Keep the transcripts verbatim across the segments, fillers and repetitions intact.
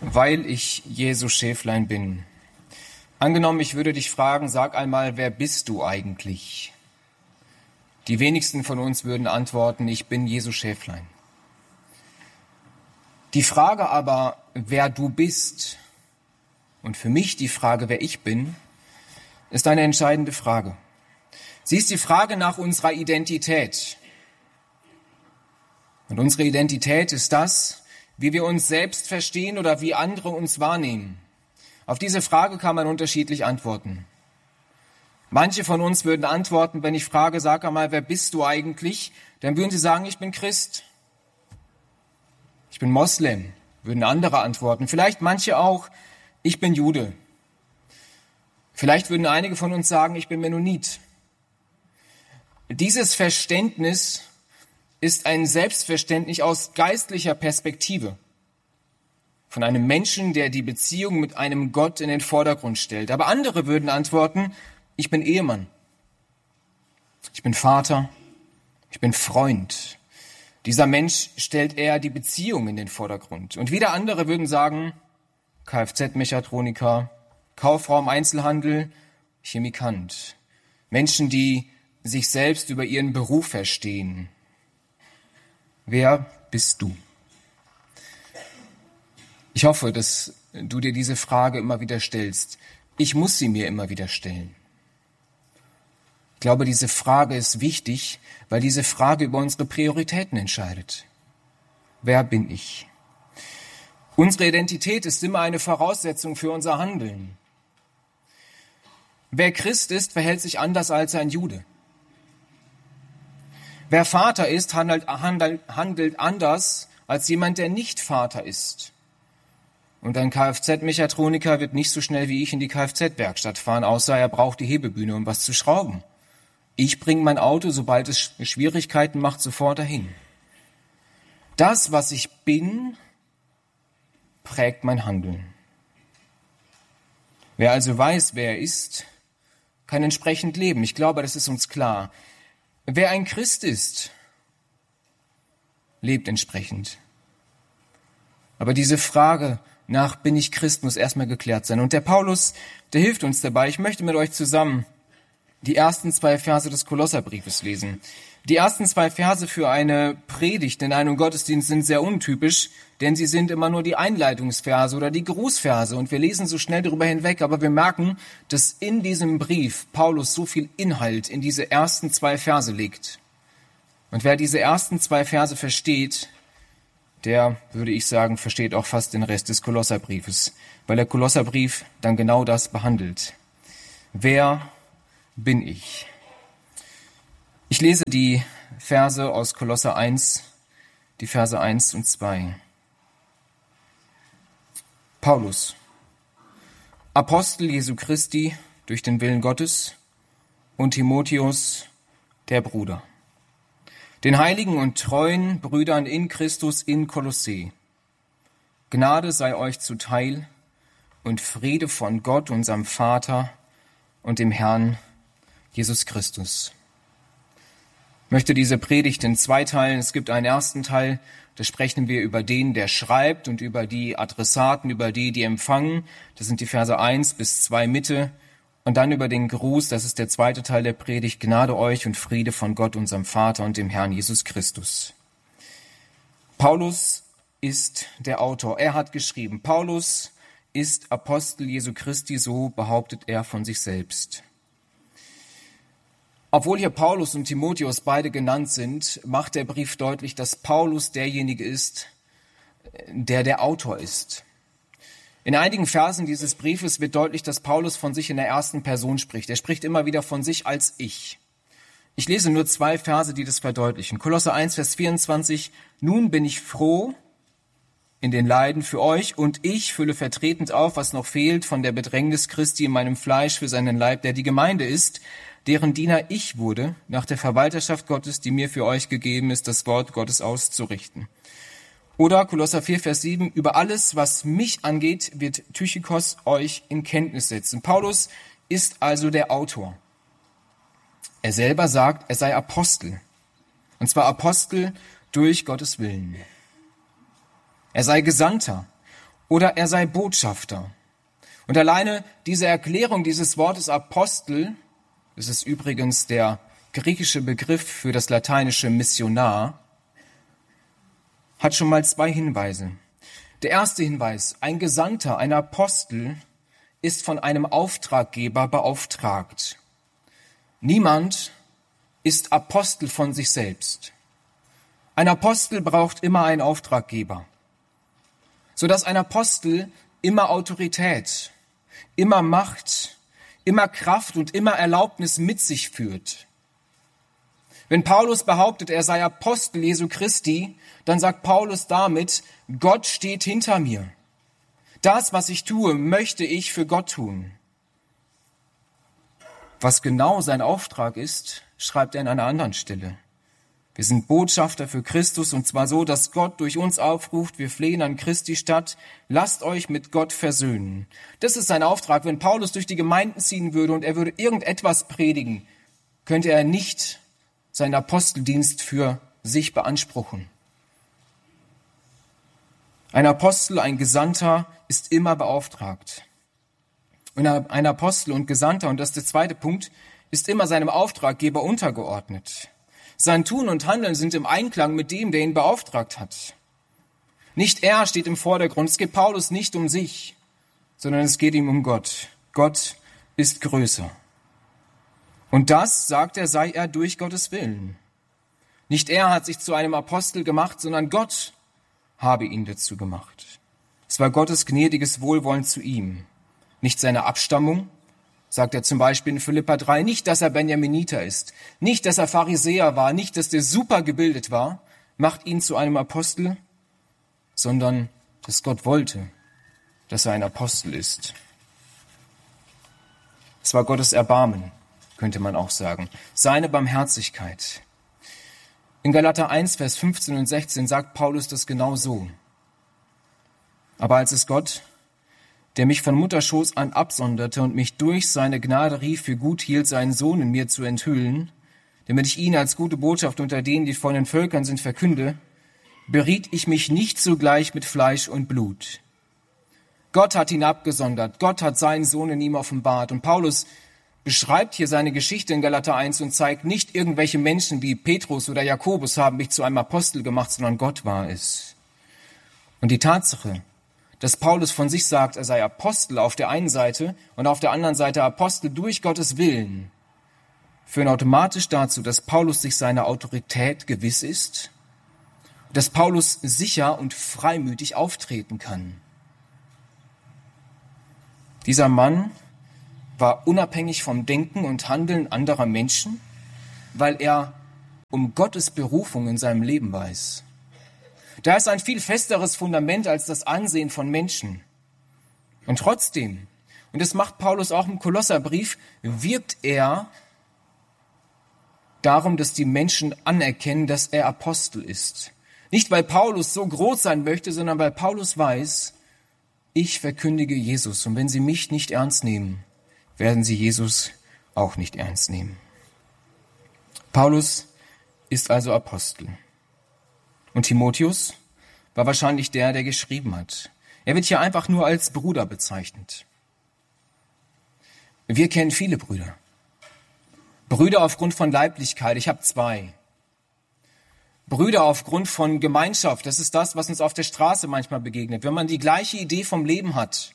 Weil ich Jesu Schäflein bin. Angenommen, ich würde dich fragen, sag einmal, wer bist du eigentlich? Die wenigsten von uns würden antworten, ich bin Jesu Schäflein. Die Frage aber, wer du bist, und für mich die Frage, wer ich bin, ist eine entscheidende Frage. Sie ist die Frage nach unserer Identität. Und unsere Identität ist das, wie wir uns selbst verstehen oder wie andere uns wahrnehmen. Auf diese Frage kann man unterschiedlich antworten. Manche von uns würden antworten, wenn ich frage, sag einmal, wer bist du eigentlich? Dann würden sie sagen, ich bin Christ. Ich bin Moslem, würden andere antworten. Vielleicht manche auch, ich bin Jude. Vielleicht würden einige von uns sagen, ich bin Mennonit. Dieses Verständnis ist ein Selbstverständnis aus geistlicher Perspektive. Von einem Menschen, der die Beziehung mit einem Gott in den Vordergrund stellt. Aber andere würden antworten, ich bin Ehemann. Ich bin Vater. Ich bin Freund. Dieser Mensch stellt eher die Beziehung in den Vordergrund. Und wieder andere würden sagen, Kfz-Mechatroniker, Kauffrau im Einzelhandel, Chemikant. Menschen, die sich selbst über ihren Beruf verstehen. Wer bist du? Ich hoffe, dass du dir diese Frage immer wieder stellst. Ich muss sie mir immer wieder stellen. Ich glaube, diese Frage ist wichtig, weil diese Frage über unsere Prioritäten entscheidet. Wer bin ich? Unsere Identität ist immer eine Voraussetzung für unser Handeln. Wer Christ ist, verhält sich anders als ein Jude. Wer Vater ist, handelt, handelt, handelt anders als jemand, der nicht Vater ist. Und ein Kfz-Mechatroniker wird nicht so schnell wie ich in die Kfz-Werkstatt fahren, außer er braucht die Hebebühne, um was zu schrauben. Ich bringe mein Auto, sobald es Schwierigkeiten macht, sofort dahin. Das, was ich bin, prägt mein Handeln. Wer also weiß, wer er ist, kann entsprechend leben. Ich glaube, das ist uns klar. Wer ein Christ ist, lebt entsprechend. Aber diese Frage nach bin ich Christ muss erstmal geklärt sein. Und der Paulus, der hilft uns dabei. Ich möchte mit euch zusammen die ersten zwei Verse des Kolosserbriefes lesen. Die ersten zwei Verse für eine Predigt in einem Gottesdienst sind sehr untypisch, denn sie sind immer nur die Einleitungsverse oder die Grußverse und wir lesen so schnell darüber hinweg, aber wir merken, dass in diesem Brief Paulus so viel Inhalt in diese ersten zwei Verse legt. Und wer diese ersten zwei Verse versteht, der, würde ich sagen, versteht auch fast den Rest des Kolosserbriefes, weil der Kolosserbrief dann genau das behandelt. Wer bin ich? Ich lese die Verse aus Kolosser eins, die Verse eins und zwei. Paulus, Apostel Jesu Christi durch den Willen Gottes und Timotheus, der Bruder. Den heiligen und treuen Brüdern in Christus in Kolossee. Gnade sei euch zuteil und Friede von Gott, unserem Vater und dem Herrn Jesus Christus. Ich möchte diese Predigt in zwei teilen. Es gibt einen ersten Teil, da sprechen wir über den, der schreibt und über die Adressaten, über die, die empfangen. Das sind die Verse eins bis zwei Mitte. Und dann über den Gruß, das ist der zweite Teil der Predigt, Gnade euch und Friede von Gott, unserem Vater und dem Herrn Jesus Christus. Paulus ist der Autor. Er hat geschrieben, Paulus ist Apostel Jesu Christi, so behauptet er von sich selbst. Obwohl hier Paulus und Timotheus beide genannt sind, macht der Brief deutlich, dass Paulus derjenige ist, der der Autor ist. In einigen Versen dieses Briefes wird deutlich, dass Paulus von sich in der ersten Person spricht. Er spricht immer wieder von sich als ich. Ich lese nur zwei Verse, die das verdeutlichen. Kolosser eins, Vers vierundzwanzig. Nun bin ich froh in den Leiden für euch und ich fülle vertretend auf, was noch fehlt von der Bedrängnis Christi in meinem Fleisch für seinen Leib, der die Gemeinde ist, deren Diener ich wurde, nach der Verwalterschaft Gottes, die mir für euch gegeben ist, das Wort Gottes auszurichten. Oder Kolosser vier, Vers sieben, über alles, was mich angeht, wird Tychikos euch in Kenntnis setzen. Paulus ist also der Autor. Er selber sagt, er sei Apostel. Und zwar Apostel durch Gottes Willen. Er sei Gesandter. oder er sei Botschafter. Und alleine diese Erklärung dieses Wortes Apostel, das ist übrigens der griechische Begriff für das lateinische Missionar, hat schon mal zwei Hinweise. Der erste Hinweis: Ein Gesandter, ein Apostel, ist von einem Auftraggeber beauftragt. Niemand ist Apostel von sich selbst. Ein Apostel braucht immer einen Auftraggeber, sodass ein Apostel immer Autorität, immer Macht, immer Kraft und immer Erlaubnis mit sich führt. Wenn Paulus behauptet, er sei Apostel Jesu Christi, dann sagt Paulus damit: Gott steht hinter mir. Das, was ich tue, möchte ich für Gott tun. Was genau sein Auftrag ist, schreibt er an einer anderen Stelle. Wir sind Botschafter für Christus, und zwar so, dass Gott durch uns aufruft: Wir flehen an Christi statt, lasst euch mit Gott versöhnen. Das ist sein Auftrag. Wenn Paulus durch die Gemeinden ziehen würde und er würde irgendetwas predigen, könnte er nicht seinen Aposteldienst für sich beanspruchen. Ein Apostel, ein Gesandter ist immer beauftragt. Und ein Apostel und Gesandter, und das ist der zweite Punkt, ist immer seinem Auftraggeber untergeordnet. Sein Tun und Handeln sind im Einklang mit dem, der ihn beauftragt hat. Nicht er steht im Vordergrund. Es geht Paulus nicht um sich, sondern es geht ihm um Gott. Gott ist größer. Und das, sagt er, sei er durch Gottes Willen. Nicht er hat sich zu einem Apostel gemacht, sondern Gott habe ihn dazu gemacht. Es war Gottes gnädiges Wohlwollen zu ihm. Nicht seine Abstammung, sagt er zum Beispiel in Philipper drei, nicht, dass er Benjaminiter ist, nicht, dass er Pharisäer war, nicht, dass der super gebildet war, macht ihn zu einem Apostel, sondern dass Gott wollte, dass er ein Apostel ist. Es war Gottes Erbarmen, könnte man auch sagen, seine Barmherzigkeit. In Galater eins, Vers fünfzehn und sechzehn sagt Paulus das genau so. Aber als es Gott, der mich von Mutterschoß an absonderte und mich durch seine Gnade rief, für gut hielt, seinen Sohn in mir zu enthüllen, damit ich ihn als gute Botschaft unter denen, die von den Völkern sind, verkünde, beriet ich mich nicht sogleich mit Fleisch und Blut. Gott hat ihn abgesondert, Gott hat seinen Sohn in ihm offenbart. Und Paulus beschreibt hier seine Geschichte in Galater eins und zeigt, nicht irgendwelche Menschen wie Petrus oder Jakobus haben mich zu einem Apostel gemacht, sondern Gott war es. Und die Tatsache, dass Paulus von sich sagt, er sei Apostel auf der einen Seite und auf der anderen Seite Apostel durch Gottes Willen, führen automatisch dazu, dass Paulus sich seiner Autorität gewiss ist, dass Paulus sicher und freimütig auftreten kann. Dieser Mann war unabhängig vom Denken und Handeln anderer Menschen, weil er um Gottes Berufung in seinem Leben weiß. Da ist ein viel festeres Fundament als das Ansehen von Menschen. Und trotzdem, und das macht Paulus auch im Kolosserbrief, wirbt er darum, dass die Menschen anerkennen, dass er Apostel ist. Nicht, weil Paulus so groß sein möchte, sondern weil Paulus weiß, ich verkündige Jesus. Und wenn sie mich nicht ernst nehmen, werden sie Jesus auch nicht ernst nehmen. Paulus ist also Apostel. Und Timotheus war wahrscheinlich der, der geschrieben hat. Er wird hier einfach nur als Bruder bezeichnet. Wir kennen viele Brüder. Brüder aufgrund von Leiblichkeit, ich habe zwei. Brüder aufgrund von Gemeinschaft, das ist das, was uns auf der Straße manchmal begegnet. Wenn man die gleiche Idee vom Leben hat,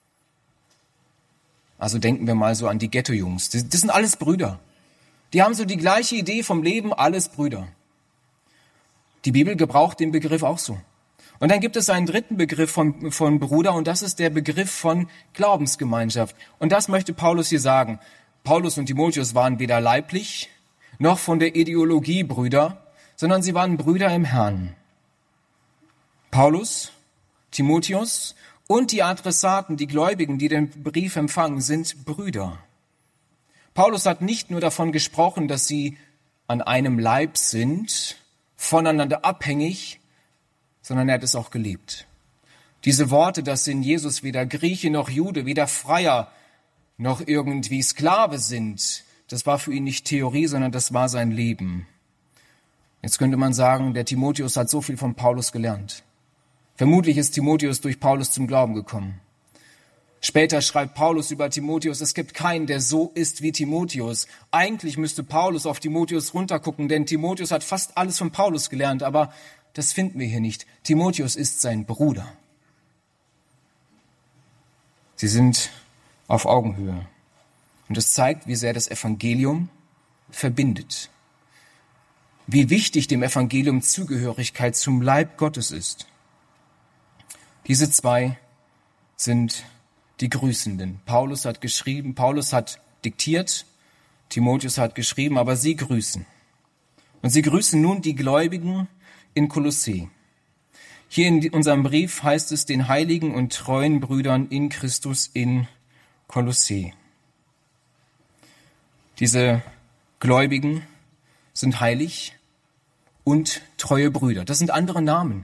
also denken wir mal so an die Ghetto-Jungs, das, das sind alles Brüder. Die haben so die gleiche Idee vom Leben, alles Brüder. Die Bibel gebraucht den Begriff auch so. Und dann gibt es einen dritten Begriff von, von Bruder, und das ist der Begriff von Glaubensgemeinschaft. Und das möchte Paulus hier sagen. Paulus und Timotheus waren weder leiblich noch von der Ideologie Brüder, sondern sie waren Brüder im Herrn. Paulus, Timotheus und die Adressaten, die Gläubigen, die den Brief empfangen, sind Brüder. Paulus hat nicht nur davon gesprochen, dass sie an einem Leib sind, voneinander abhängig, sondern er hat es auch gelebt. Diese Worte, dass in Jesus weder Grieche noch Jude, weder Freier noch irgendwie Sklave sind, das war für ihn nicht Theorie, sondern das war sein Leben. Jetzt könnte man sagen, der Timotheus hat so viel von Paulus gelernt. Vermutlich ist Timotheus durch Paulus zum Glauben gekommen. Später schreibt Paulus über Timotheus, es gibt keinen, der so ist wie Timotheus. Eigentlich müsste Paulus auf Timotheus runtergucken, denn Timotheus hat fast alles von Paulus gelernt, aber das finden wir hier nicht. Timotheus ist sein Bruder. Sie sind auf Augenhöhe. Und das zeigt, wie sehr das Evangelium verbindet. Wie wichtig dem Evangelium Zugehörigkeit zum Leib Gottes ist. Diese zwei sind die Grüßenden. Paulus hat geschrieben, Paulus hat diktiert, Timotheus hat geschrieben, aber sie grüßen. Und sie grüßen nun die Gläubigen in Kolossee. Hier in unserem Brief heißt es den heiligen und treuen Brüdern in Christus in Kolossee. Diese Gläubigen sind heilig und treue Brüder. Das sind andere Namen.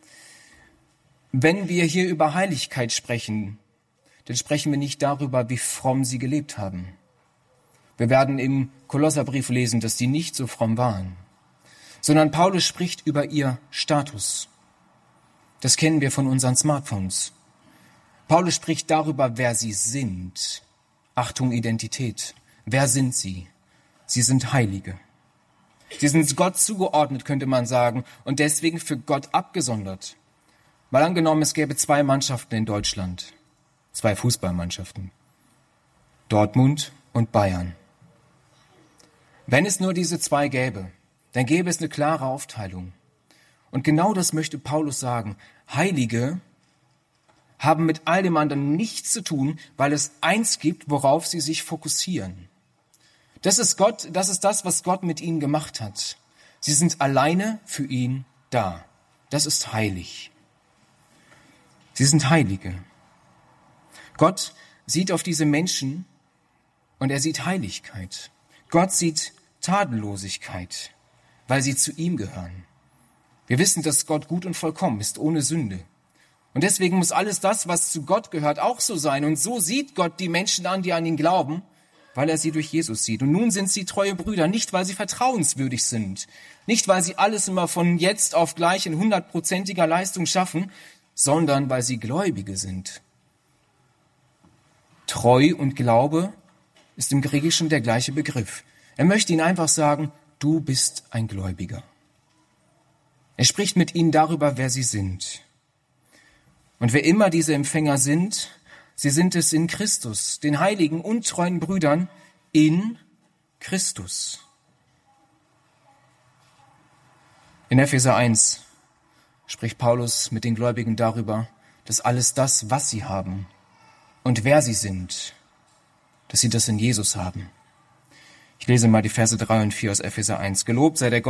Wenn wir hier über Heiligkeit sprechen, dann sprechen wir nicht darüber, wie fromm sie gelebt haben. Wir werden im Kolosserbrief lesen, dass die nicht so fromm waren, sondern Paulus spricht über ihr Status. Das kennen wir von unseren Smartphones. Paulus spricht darüber, wer sie sind. Achtung, Identität. Wer sind sie? Sie sind Heilige. Sie sind Gott zugeordnet, könnte man sagen, und deswegen für Gott abgesondert. Mal angenommen, es gäbe zwei Mannschaften in Deutschland. Zwei Fußballmannschaften. Dortmund und Bayern. Wenn es nur diese zwei gäbe, dann gäbe es eine klare Aufteilung. Und genau das möchte Paulus sagen. Heilige haben mit all dem anderen nichts zu tun, weil es eins gibt, worauf sie sich fokussieren. Das ist Gott, das ist das, was Gott mit ihnen gemacht hat. Sie sind alleine für ihn da. Das ist heilig. Sie sind Heilige. Gott sieht auf diese Menschen und er sieht Heiligkeit. Gott sieht Tadellosigkeit, weil sie zu ihm gehören. Wir wissen, dass Gott gut und vollkommen ist, ohne Sünde. Und deswegen muss alles das, was zu Gott gehört, auch so sein. Und so sieht Gott die Menschen an, die an ihn glauben, weil er sie durch Jesus sieht. Und nun sind sie treue Brüder, nicht weil sie vertrauenswürdig sind, nicht weil sie alles immer von jetzt auf gleich in hundertprozentiger Leistung schaffen, sondern weil sie Gläubige sind. Treu und Glaube ist im Griechischen der gleiche Begriff. Er möchte ihnen einfach sagen, du bist ein Gläubiger. Er spricht mit ihnen darüber, wer sie sind. Und wer immer diese Empfänger sind, sie sind es in Christus, den heiligen und treuen Brüdern in Christus. In Epheser eins spricht Paulus mit den Gläubigen darüber, dass alles das, was sie haben und wer sie sind, dass sie das in Jesus haben. Ich lese mal die Verse drei und vier aus Epheser eins. Gelobt sei der Gott